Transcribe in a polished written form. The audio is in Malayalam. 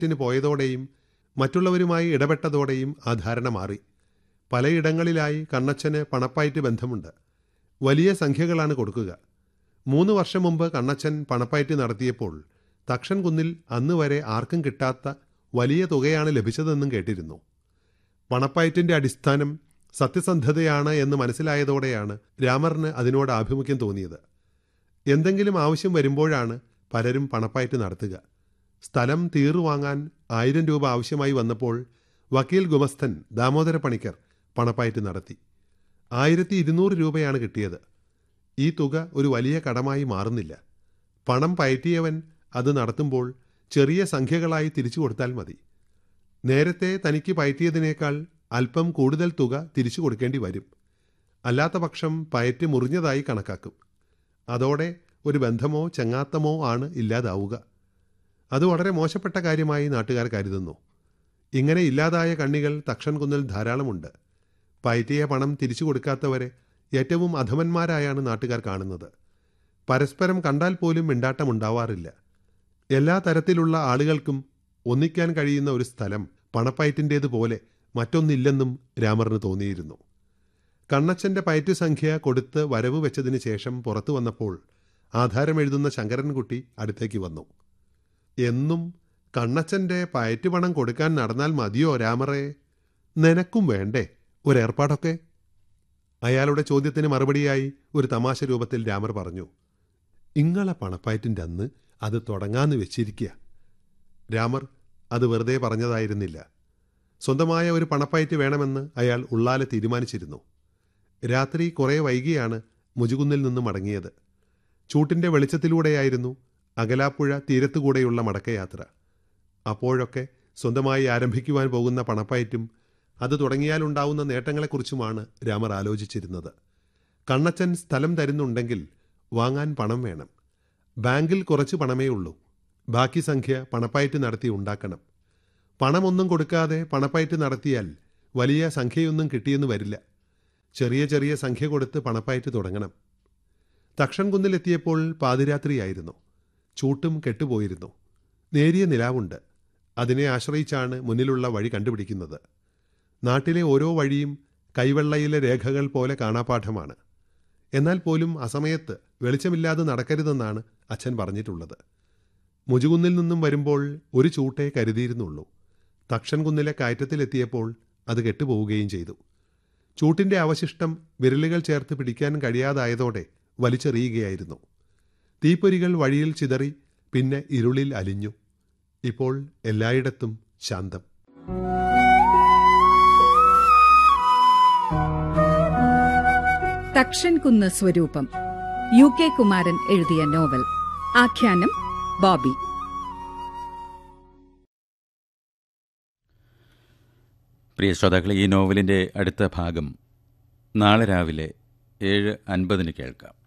ിന് പോയതോടെയും മറ്റുള്ളവരുമായി ഇടപെട്ടതോടെയും ആ ധാരണ മാറി. പലയിടങ്ങളിലായി കണ്ണച്ചന് പണപ്പായിട്ട് ബന്ധമുണ്ട്. വലിയ സംഖ്യകളാണ് കൊടുക്കുക. 3 വർഷം മുമ്പ് കണ്ണച്ചൻ പണപ്പായിട്ട് നടത്തിയപ്പോൾ തക്ഷൻ കുന്നിൽ അന്ന് വരെ ആർക്കും കിട്ടാത്ത വലിയ തുകയാണ് ലഭിച്ചതെന്നും കേട്ടിരുന്നു. പണപ്പായറ്റിൻ്റെ അടിസ്ഥാനം സത്യസന്ധതയാണ് എന്ന് മനസ്സിലായതോടെയാണ് രാമറിന് അതിനോട് ആഭിമുഖ്യം തോന്നിയത്. എന്തെങ്കിലും ആവശ്യം വരുമ്പോഴാണ് പലരും പണപ്പായിട്ട് നടത്തുക. സ്ഥലം തീറുവാങ്ങാൻ 1000 രൂപ ആവശ്യമായി വന്നപ്പോൾ വക്കീൽ ഗുമസ്തൻ ദാമോദര പണിക്കർ പണപ്പായിട്ട് നടത്തി. 1200 രൂപയാണ് കിട്ടിയത്. ഈ തുക ഒരു വലിയ കടമായി മാറുന്നില്ല. പണം പയറ്റിയവൻ അത് നടത്തുമ്പോൾ ചെറിയ സംഖ്യകളായി തിരിച്ചു കൊടുത്താൽ മതി. നേരത്തെ തനിക്ക് പയറ്റിയതിനേക്കാൾ അല്പം കൂടുതൽ തുക തിരിച്ചു കൊടുക്കേണ്ടി വരും. അല്ലാത്ത പക്ഷം പയറ്റ് മുറിഞ്ഞതായി കണക്കാക്കും. അതോടെ ഒരു ബന്ധമോ ചങ്ങാത്തമോ ആണ് ഇല്ലാതാവുക. അത് വളരെ മോശപ്പെട്ട കാര്യമായി നാട്ടുകാർ കരുതുന്നു. ഇങ്ങനെ ഇല്ലാതായ കണ്ണികൾ തക്ഷൻ കുന്നിൽ ധാരാളമുണ്ട്. പയറ്റിയ പണം തിരിച്ചു കൊടുക്കാത്തവരെ ഏറ്റവും അധമന്മാരായാണ് നാട്ടുകാർ കാണുന്നത്. പരസ്പരം കണ്ടാൽ പോലും മിണ്ടാട്ടമുണ്ടാവാറില്ല. എല്ലാ തരത്തിലുള്ള ആളുകൾക്കും ഒന്നിക്കാൻ കഴിയുന്ന ഒരു സ്ഥലം പണപ്പയറ്റിൻ്റേതുപോലെ മറ്റൊന്നില്ലെന്നും രാമറിന് തോന്നിയിരുന്നു. കണ്ണച്ചൻ്റെ പയറ്റു സംഖ്യ കൊടുത്ത് വരവ് വെച്ചതിന് ശേഷം പുറത്തു വന്നപ്പോൾ ആധാരമെഴുതുന്ന ശങ്കരൻകുട്ടി അടുത്തേക്ക് വന്നു. എന്നും കണ്ണച്ചൻ്റെ പയറ്റുപണം കൊടുക്കാൻ നടന്നാൽ മതിയോ രാമറേ? നിനക്കും വേണ്ടേ ഒരേർപ്പാടൊക്കെ? അയാളുടെ ചോദ്യത്തിന് മറുപടിയായി ഒരു തമാശ രൂപത്തിൽ രാമർ പറഞ്ഞു, ഇങ്ങളെ പണപ്പയറ്റിൻ്റെ അന്ന് അത് തുടങ്ങാന്ന് വെച്ചിരിക്കുക. രാമർ അത് വെറുതെ പറഞ്ഞതായിരുന്നില്ല. സ്വന്തമായ ഒരു പണപ്പയറ്റ് വേണമെന്ന് അയാൾ ഉള്ളാലെ തീരുമാനിച്ചിരുന്നു. രാത്രി കുറേ വൈകിയാണ് മുജുകുന്നിൽ നിന്ന് മടങ്ങിയത്. ചൂട്ടിൻ്റെ വെളിച്ചത്തിലൂടെയായിരുന്നു അകലാപ്പുഴ തീരത്തുകൂടെയുള്ള മടക്കയാത്ര. അപ്പോഴൊക്കെ സ്വന്തമായി ആരംഭിക്കുവാൻ പോകുന്ന പണപ്പയറ്റും അത് തുടങ്ങിയാലുണ്ടാവുന്ന നേട്ടങ്ങളെക്കുറിച്ചുമാണ് രാമർ ആലോചിച്ചിരുന്നത്. കണ്ണച്ചൻ സ്ഥലം തരുന്നുണ്ടെങ്കിൽ വാങ്ങാൻ പണം വേണം. ബാങ്കിൽ കുറച്ച് പണമേ ഉള്ളൂ. ബാക്കി സംഖ്യ പണപ്പയറ്റ് നടത്തി ഉണ്ടാക്കണം. പണമൊന്നും കൊടുക്കാതെ പണപ്പയറ്റ് നടത്തിയാൽ വലിയ സംഖ്യയൊന്നും കിട്ടിയെന്ന് വരില്ല. ചെറിയ ചെറിയ സംഖ്യ കൊടുത്ത് പണപ്പയറ്റ് തുടങ്ങണം. തക്ഷൻ കുന്നിലെത്തിയപ്പോൾ പാതിരാത്രിയായിരുന്നു. ചൂട്ടും കെട്ടുപോയിരുന്നു. നേരിയ നിലാവുണ്ട്. അതിനെ ആശ്രയിച്ചാണ് മുന്നിലുള്ള വഴി കണ്ടുപിടിക്കുന്നത്. നാട്ടിലെ ഓരോ വഴിയും കൈവെള്ളയിലെ രേഖകൾ പോലെ കാണാപാഠമാണ്. എന്നാൽ പോലും അസമയത്ത് വെളിച്ചമില്ലാതെ നടക്കരുതെന്നാണ് അച്ഛൻ പറഞ്ഞിട്ടുള്ളത്. മുജുകുന്നിൽ നിന്നും വരുമ്പോൾ ഒരു ചൂട്ടേ കരുതിയിരുന്നുള്ളൂ. തക്ഷൻ കുന്നിലെ കയറ്റത്തിലെത്തിയപ്പോൾ അത് കെട്ടുപോവുകയും ചെയ്തു. ചൂട്ടിൻ്റെ അവശിഷ്ടം വിരലുകൾ ചേർത്ത് പിടിക്കാൻ കഴിയാതായതോടെ വലിച്ചെറിയുകയായിരുന്നു. തീപ്പൊരികൾ വഴിയിൽ ചിതറി പിന്നെ ഇരുളിൽ അലിഞ്ഞു. ഇപ്പോൾ എല്ലായിടത്തും ശാന്തം. തക്ഷൻ കുന്ന് സ്വരൂപം, UK കുമാരൻ എഴുതിയ നോവൽ. ആഖ്യാനം ബോബി. പ്രിയ ശ്രോതാക്കളെ, ഈ നോവലിൻ്റെ അടുത്ത ഭാഗം നാളെ രാവിലെ 7:50 കേൾക്കാം.